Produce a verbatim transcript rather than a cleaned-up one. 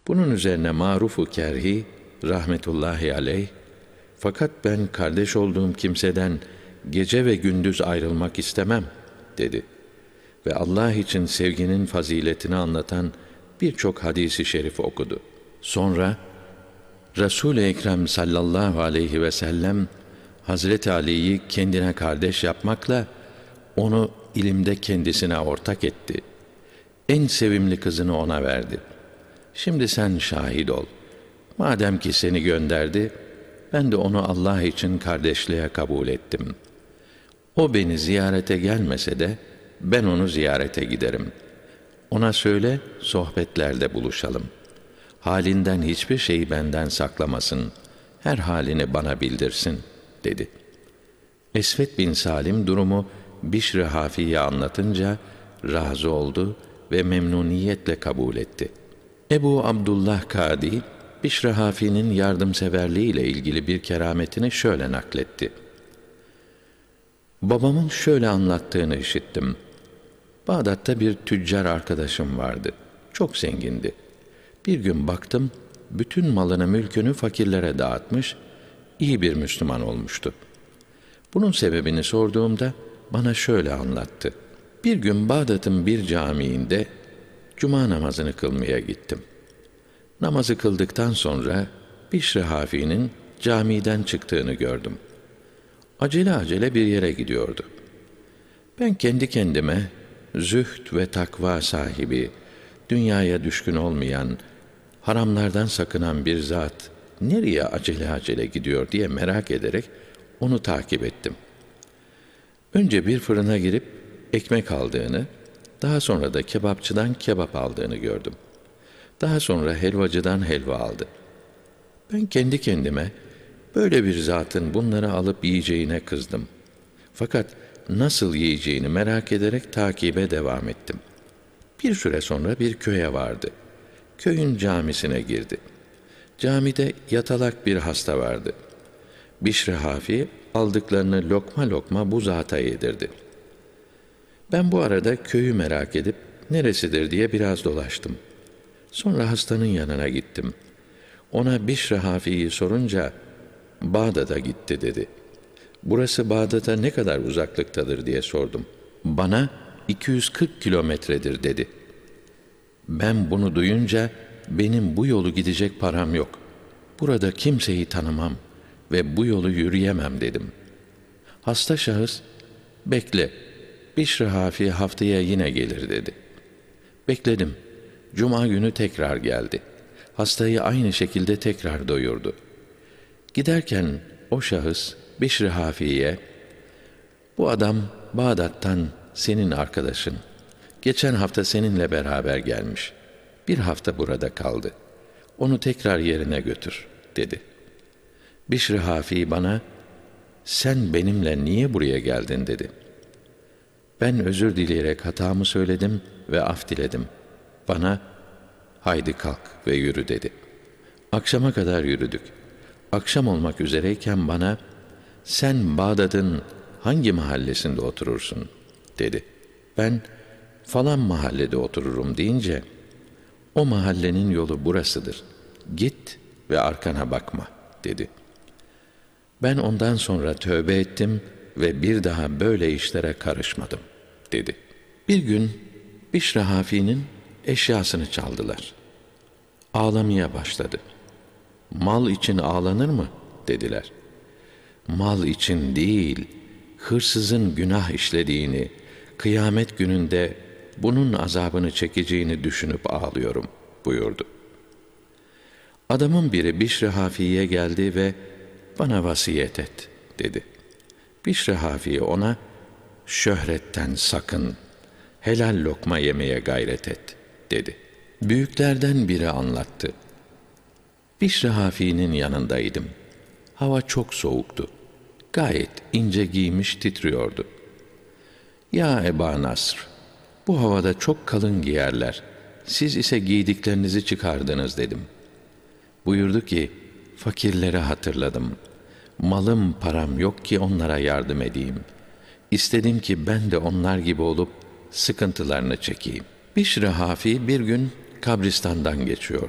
Bunun üzerine Maruf-u Kerhi rahmetullahi aleyh, fakat ben kardeş olduğum kimseden gece ve gündüz ayrılmak istemem dedi. Ve Allah için sevginin faziletini anlatan birçok hadis-i şerif okudu. Sonra Resul-i Ekrem sallallahu aleyhi ve sellem Hazreti Ali'yi kendine kardeş yapmakla onu ilimde kendisine ortak etti. En sevimli kızını ona verdi. Şimdi sen şahit ol. Madem ki seni gönderdi, ben de onu Allah için kardeşliğe kabul ettim. O beni ziyarete gelmese de ben onu ziyarete giderim. Ona söyle, sohbetlerde buluşalım. Halinden hiçbir şeyi benden saklamasın. Her halini bana bildirsin, dedi. Esved bin Salim durumu Bişr-i Hafi'ye anlatınca razı oldu ve memnuniyetle kabul etti. Ebu Abdullah Kadi, Bişr-i Hafi'nin yardımseverliği ile ilgili bir kerametini şöyle nakletti. Babamın şöyle anlattığını işittim. Bağdat'ta bir tüccar arkadaşım vardı. Çok zengindi. Bir gün baktım, bütün malını mülkünü fakirlere dağıtmış, iyi bir Müslüman olmuştu. Bunun sebebini sorduğumda bana şöyle anlattı. Bir gün Bağdat'ın bir camiinde cuma namazını kılmaya gittim. Namazı kıldıktan sonra Bişr-i Hafi'nin camiden çıktığını gördüm. Acele acele bir yere gidiyordu. Ben kendi kendime zühd ve takva sahibi, dünyaya düşkün olmayan, haramlardan sakınan bir zat nereye acele acele gidiyor diye merak ederek onu takip ettim. Önce bir fırına girip ekmek aldığını, daha sonra da kebapçıdan kebap aldığını gördüm. Daha sonra helvacıdan helva aldı. Ben kendi kendime böyle bir zatın bunları alıp yiyeceğine kızdım. Fakat nasıl yiyeceğini merak ederek takibe devam ettim. Bir süre sonra bir köye vardı. Köyün camisine girdi. Camide yatalak bir hasta vardı. Bişr-i Hafi aldıklarını lokma lokma bu zata yedirdi. Ben bu arada köyü merak edip neresidir diye biraz dolaştım. Sonra hastanın yanına gittim. Ona Bişr-i Hafi'yi sorunca Bağdat'a gitti dedi. Burası Bağdat'a ne kadar uzaklıktadır diye sordum. Bana iki yüz kırk kilometredir dedi. Ben bunu duyunca benim bu yolu gidecek param yok. Burada kimseyi tanımam ve bu yolu yürüyemem dedim. Hasta şahıs, bekle, Bişr-i Hafi haftaya yine gelir dedi. Bekledim. Cuma günü tekrar geldi. Hastayı aynı şekilde tekrar doyurdu. Giderken o şahıs Bişr-i Hafi'ye, bu adam Bağdat'tan senin arkadaşın. Geçen hafta seninle beraber gelmiş. Bir hafta burada kaldı. Onu tekrar yerine götür, dedi. Bişr-i Hafi bana, sen benimle niye buraya geldin, dedi. Ben özür dileyerek hatamı söyledim ve af diledim. Bana, haydi kalk ve yürü, dedi. Akşama kadar yürüdük. Akşam olmak üzereyken bana, sen Bağdat'ın hangi mahallesinde oturursun, dedi. Ben, falan mahallede otururum deyince, o mahallenin yolu burasıdır. Git ve arkana bakma, dedi. Ben ondan sonra tövbe ettim ve bir daha böyle işlere karışmadım, dedi. Bir gün Bişr-i Hafi'nin eşyasını çaldılar. Ağlamaya başladı. Mal için ağlanır mı, dediler. Mal için değil, hırsızın günah işlediğini, kıyamet gününde bunun azabını çekeceğini düşünüp ağlıyorum, buyurdu. Adamın biri Bişr-i Hafi'ye geldi ve bana vasiyet et, dedi. Bişr-i Hafi ona, şöhretten sakın, helal lokma yemeye gayret et, dedi. Büyüklerden biri anlattı. Bişr-i Hafi'nin yanındaydım. Hava çok soğuktu. Gayet ince giymiş titriyordu. Ya Eba Nasr, bu havada çok kalın giyerler. Siz ise giydiklerinizi çıkardınız, dedim. Buyurdu ki, fakirleri hatırladım. Malım param yok ki onlara yardım edeyim. İstedim ki ben de onlar gibi olup sıkıntılarını çekeyim. Bişr-i Hafi bir gün kabristandan geçiyor.